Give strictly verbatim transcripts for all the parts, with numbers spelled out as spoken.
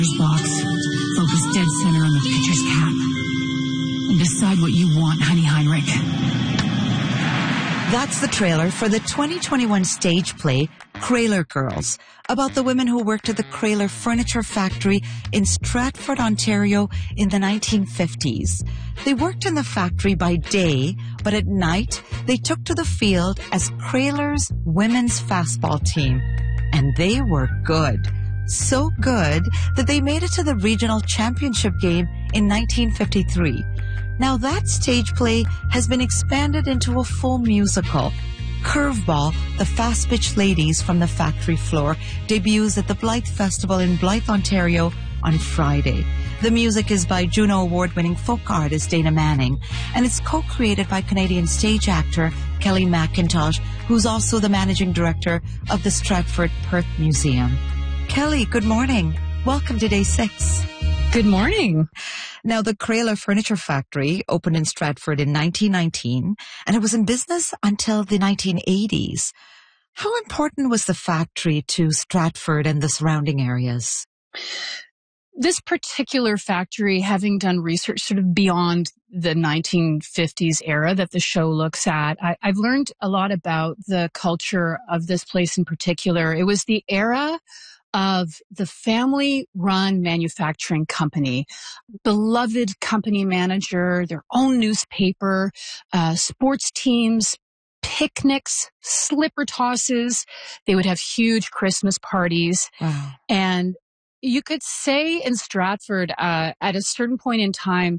box, focus dead center on the pitcher's cap, and decide what you want, honey Heinrich. That's the trailer for the twenty twenty-one stage play, Kraler Girls, about the women who worked at the Kraler Furniture Factory in Stratford, Ontario in the nineteen fifties. They worked in the factory by day, but at night they took to the field as Kraler's women's fastball team. And they were good. So good that they made it to the regional championship game in nineteen fifty-three. Now that stage play has been expanded into a full musical. Curveball, the Fast Pitch Ladies from the factory floor, debuts at the Blythe Festival in Blythe, Ontario on Friday. The music is by Juno Award-winning folk artist Dana Manning, and it's co-created by Canadian stage actor Kelly McIntosh, who's also the managing director of the Stratford Perth Museum. Kelly, good morning. Welcome to Day Six. Good morning. Now, the Kraler Furniture Factory opened in Stratford in nineteen nineteen, and it was in business until the nineteen eighties. How important was the factory to Stratford and the surrounding areas? This particular factory, having done research sort of beyond the nineteen fifties era that the show looks at, I, I've learned a lot about the culture of this place in particular. It was the era of the family-run manufacturing company, beloved company manager, their own newspaper, uh, sports teams, picnics, slipper tosses. They would have huge Christmas parties. Wow. And you could say in Stratford, uh, at a certain point in time,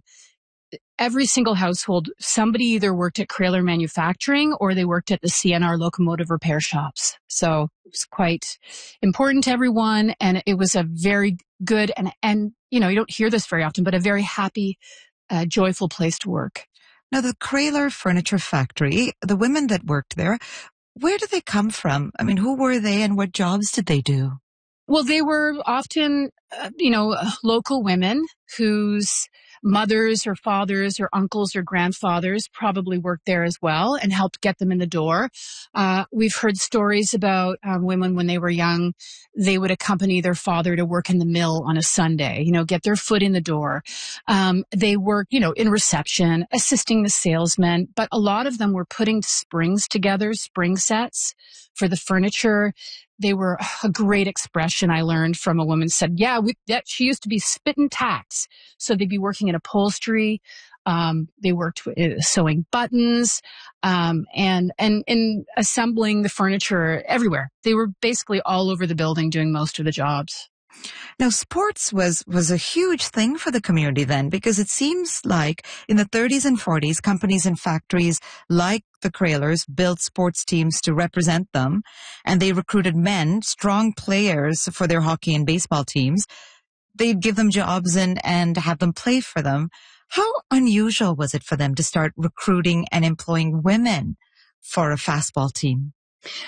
every single household, somebody either worked at Kraler Manufacturing or they worked at the C N R locomotive repair shops. So it was quite important to everyone. And it was a very good and, and, you know, you don't hear this very often, but a very happy, uh, joyful place to work. Now, the Kraler Furniture Factory, the women that worked there, where did they come from? I mean, who were they and what jobs did they do? Well, they were often, uh, you know, local women whose mothers or fathers or uncles or grandfathers probably worked there as well and helped get them in the door. Uh, we've heard stories about um, women when they were young, they would accompany their father to work in the mill on a Sunday, you know, get their foot in the door. Um, they worked, you know, in reception, assisting the salesmen, but a lot of them were putting springs together, spring sets for the furniture. They were a great expression I learned from a woman said, yeah, we, that she used to be spitting tacks. So they'd be working in upholstery. Um, they worked with, uh, sewing buttons, um, and, and, and assembling the furniture everywhere. They were basically all over the building doing most of the jobs. Now, sports was, was a huge thing for the community then, because it seems like in the thirties and forties, companies and factories like the Kralers built sports teams to represent them, and they recruited men, strong players for their hockey and baseball teams. They'd give them jobs and, and have them play for them. How unusual was it for them to start recruiting and employing women for a fastball team?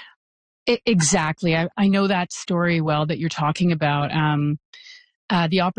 Exactly. I, I know that story well that you're talking about. Um, uh, the opportunity